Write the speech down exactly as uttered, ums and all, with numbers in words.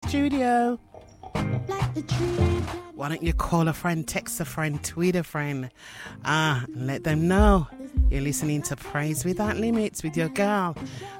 studio. Why don't you call a friend, text a friend, tweet a friend, ah, and let them know you're listening to Praise Without Limits with your girl,